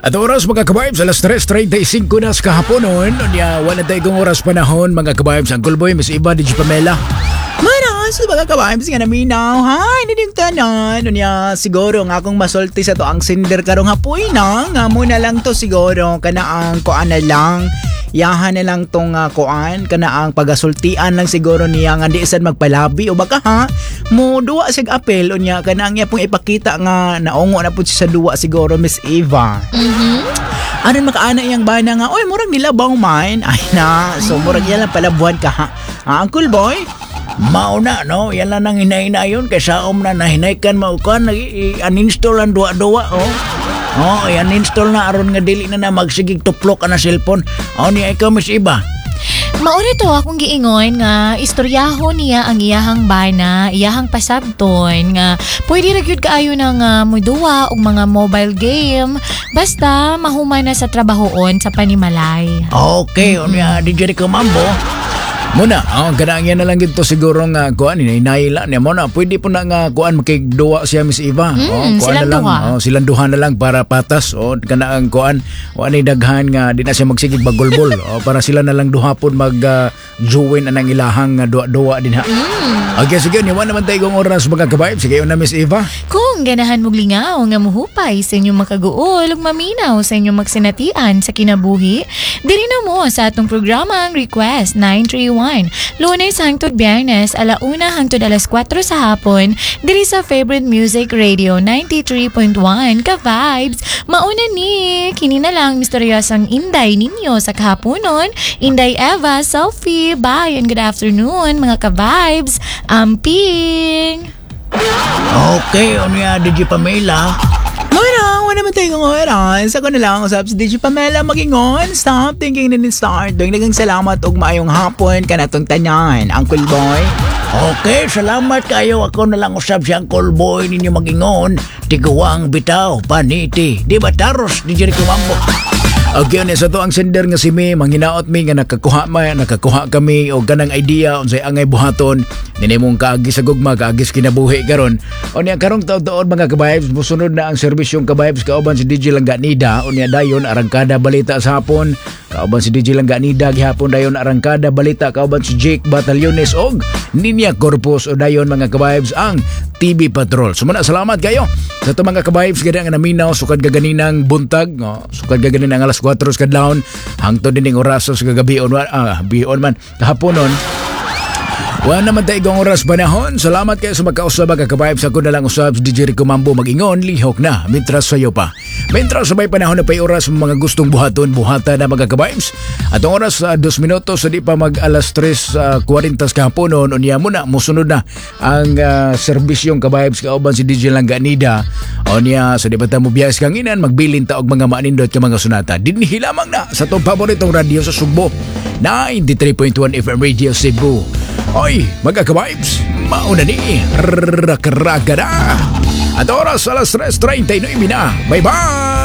At oras mga kabibes, alas 3:35 na sa kahaponon. Unya, wala tayo kong oras panahon mga kabibes. Uncle Boy, Miss Eva, DJ Pamela. Maras, mga kabibes nga naminaw. Hi, nining tanan. Unya, siguro nga akong masulti sa to ang sinder karong hapoy na. Nga muna lang to siguro, kanaang kuan na lang. Yahan na lang tong kuan, kanaang pagasultian lang siguro niya nga di sad magpalabi o baka ha mo duwa sig apel unya kanaang niya pong ipakita nga naungo na pud siya sa duwa siguro Miss Eva. Aron makaana iyang bana nga oy murag nilabaw man ay na so murag yan lang palabuhan ka ha. Uncle Boy mauna no yan lang nang hinay-hinayon kaysa na nahinaykan maukan uninstall ang duwa-duwa yan install na aron nga dili na magsigig tuplok na cellphone. Niya ikaw Miss Eva. Mauna to akong giingon nga istoryaho niya ang iyahang bana, iyahang pasabton nga pwede ra gyud kaayo nang muduwa og mga mobile game basta mahuman na sa trabahoon sa panimalay. Okay, unya DJ ko mambo. Muna, ganang yan na lang dito siguro nga kuan inaila niya mo na pwede po na nga kuan makigduwa siya Miss Eva. Silang duha. Silang duha na lang para patas kanang kuan ani daghan nga di na siya magsigig bagulbol para sila na lang duha pud mag join anang ilahang duwa-duwa din ha. Okay, sige ni naman tayo kong oras mga kabaib. Sige na Miss Eva. Kung ganahan mong lingaw nga muhupay sa inyong makaguol ug maminaw sa inyong magsinatian sa kinabuhi, diri na mo sa atong programang Request 931. Lunes hangtod Biyernes, alauna hangtod alas 4 sa hapon, diri sa Favorite Music Radio 93.1 ka-vibes. Mauna ni, kini na lang misteryosang Inday ninyo sa kahaponon. Inday Eva, Sophie, bye and good afternoon mga ka-vibes. Amping! Okay, unya DJ Pamela. Wala naman tayo kong oras. Ako na lang usap si DJ Pamela magingon. Stop thinking na start. Doing nagang salamat og maayong hapon ka natong tanyan, Uncle Boy. Okay, salamat kayo. Ako na lang usap si Uncle Boy ninyo magingon. Tiguang bitaw, paniti. Di ba taros, DJ Kumambo? Okay, sa to ang sender nga si May, manghinaot mi nga nakakuha kami o ganang idea unsay angay buhaton nini mong kaagi sa gugma, kaagi sa kinabuhi karon. O niya karong taon-taon mga kabibes, musunod na ang serbisyong kabibes kauban si DJ Langganida o niya dayon arangkada balita sa hapon. Kauban si DJ Langganida gihapon dayon arangkada balita kauban si Jake Batalyones og Ninya Corpus o dayon mga kabibes ang TV Patrol. Sumana salamat kayo sa to mga kabibes gani nga naminaw sukad gaganinang buntag, sukad gaganinang alas 4 kadlawon hangtod dining oras sa gagabion bion man kahaponon. Wala naman tayo kong oras panahon. Salamat kayo sa magkausap mga kabibes. Ako na lang usap DJ Rico Mambo mag-ingon, lihok na mintras sa'yo pa. Mintras sabay panahon na pa'y oras mga gustong buhaton na mga kabibes. At ang oras 2 minutos sa di pa mag alas 3:40 kahaponon. Unya muna musunod na ang serbisyong kabibes kauban si DJ Langganida. Unya sa di pa mo biyas kanginan magbilin ta og mga maanindot ka mga sunata. Dinhi lamang na sa tong paboritong radio sa Sugbo 93.1 FM Radio Cebu. Oy, mga ka-vibes, mauna ni Rakaragada. At oras alas 3:39 na. Bye-bye!